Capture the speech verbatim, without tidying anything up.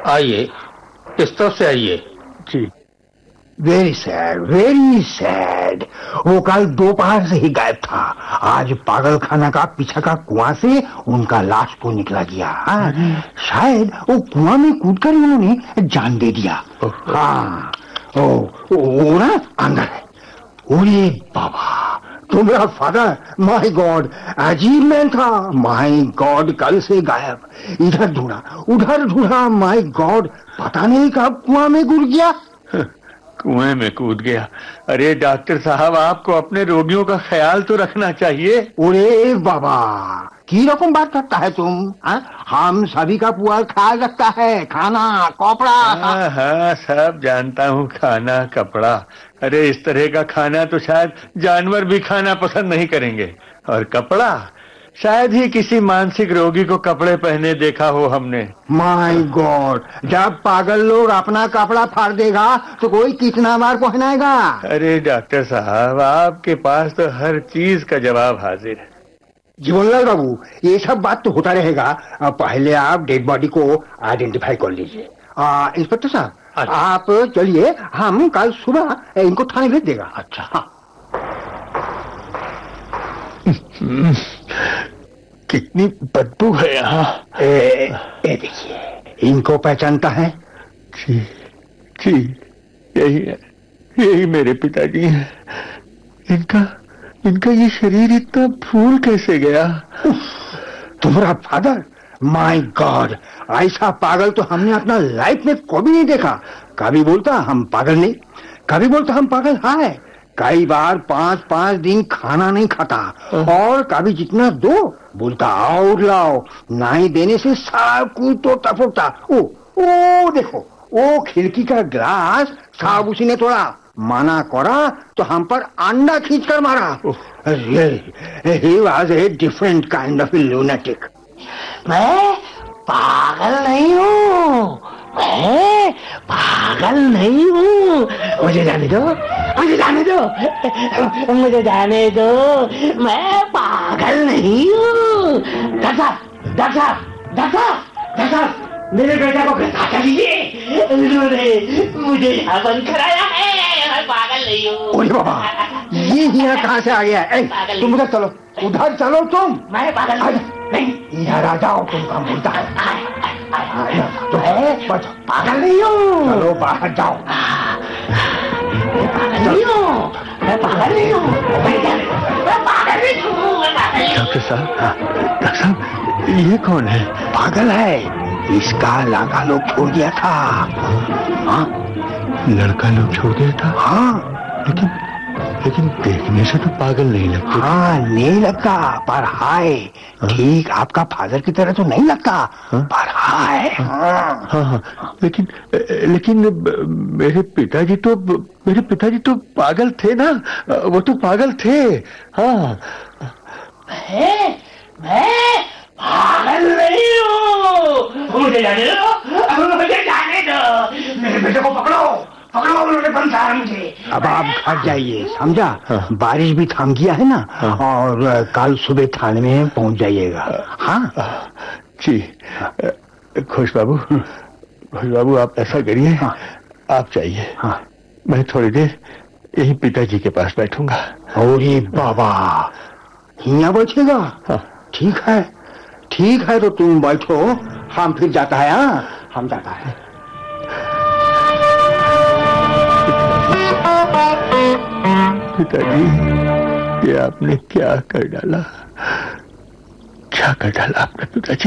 आइए, इस तरफ से आइए। जी। Very sad, very sad. वो कल दोपहर से ही गायब था। आज पागल खाना का पीछे का कुआं से उनका लाश को निकला गया। शायद वो कुआं में कूदकर उन्होंने जान दे दिया। हाँ, ओ, वो ना अंदर है। ओरे बाबा, तो मेरा फादर, माय गॉड, अजीब मैन था। माय गॉड, कल से गायब। इधर ढूंढा, उधर ढूंढा, माय गॉड, पता नहीं कब कुआं में कूद गया। कुएं में कूद गया? अरे डॉक्टर साहब, आपको अपने रोगियों का ख्याल तो रखना चाहिए। ओरे बाबा, की रकम बात करता है तुम? हा? हम सभी का पूरा ख्याल रखता है, खाना कपड़ा। हाँ हाँ, सब जानता हूँ, खाना कपड़ा। अरे इस तरह का खाना तो शायद जानवर भी खाना पसंद नहीं करेंगे। और कपड़ा, शायद ही किसी मानसिक रोगी को कपड़े पहने देखा हो हमने। माय गॉड, जब पागल लोग अपना कपड़ा फाड़ देगा तो कोई कितना बार पहनाएगा? अरे डॉक्टर साहब, आपके पास तो हर चीज का जवाब हाजिर है। जीवनलाल बाबू, ये सब बात तो होता रहेगा। पहले आप डेड बॉडी को आइडेंटिफाई कर लीजिए। इंस्पेक्टर साहब, आप चलिए, हम कल सुबह इनको थाने भेज देगा। अच्छा। हाँ। कितनी बदबू है यहाँ। ए, ए देखिए, इनको पहचानता है? जी जी, यही है, यही मेरे पिताजी हैं। इनका इनका ये शरीर इतना फूल कैसे गया? तुम्हारा फादर? माय गॉड, ऐसा पागल तो हमने अपना लाइफ में कभी नहीं देखा। कभी बोलता हम पागल नहीं, कभी बोलता हम पागल है। कई बार पांच पांच दिन खाना नहीं खाता, और कभी जितना दो बोलता और लाओ, नहीं देने से सब कुछ तो टपकता। ओ ओ देखो, वो खिड़की का ग्लास साहब उसी ने तोड़ा। माना करा तो हम पर अंडा खींचकर मारा। He was a different kind of a lunatic. मैं पागल नहीं हूँ, मैं पागल नहीं हूँ। मुझे जाने दो, मुझे जाने दो, मुझे जाने दो, मैं पागल नहीं हूँ। डॉक्टर साहब, डॉक्टर साहब, डॉक्टर साहब, डॉक्टर साहब, मेरे बेटा को गिरफ्तार कर लीजिए। उन्होंने मुझे यहाँ बंद कराया है, मैं पागल नहीं हूँ। ओए बाबा, ये यहाँ कहाँ से आ गया है? तुम उधर चलो, उधर चलो तुम। मैं पागल नहीं, इधर आ जाओ, तुम काम बोलता है। पागल नहीं हूँ। चलो बाहर जाओ। मैं पागल नहीं हूँ, मैं पागल नहीं हूँ, मैं पागल नहीं हूँ, मैं पागल नहीं हूँ। डॉक्टर साहब, डॉक्टर साहब, ये कौन है? पागल है, इसका लड़का लोग छोड़ दिया था। हाँ, लड़का लोग छोड़ दिया था? हाँ, लेकिन लेकिन देखने से तो पागल नहीं लगता। हाँ, नहीं लगता, पर हाय, ठीक आपका फादर की तरह तो नहीं लगता। हाँ? पर हाय। हाँ हाँ हाँ, लेकिन लेकिन मेरे पिताजी तो मेरे पिताजी तो पागल थे ना, वो तो पागल थे। हाँ, मैं मैं पागल नहीं हूँ। मुझे जाने दो, मुझे जाने दो, मेरे बेटे को पकड़ो, पकड़ो, उन्होंने बंधा है मुझे। अब आप घर जाइए, समझा? हाँ। बारिश भी थम गया है ना। हाँ। और कल सुबह थाने में पहुंच जाइएगा। हाँ जी। खुश बाबू, खुश बाबू, आप ऐसा करिए। हाँ। आप जाइए। हाँ। मैं थोड़ी देर यही पिताजी के पास बैठूंगा। अरे बाबा, यहाँ बैठेगा? हाँ। ठीक है, ठीक है, तो तुम बैठो, हम फिर जाता है। हाँ, हम जाता है। पिताजी, ये आपने क्या कर डाला, क्या कर डाला आपने पिताजी?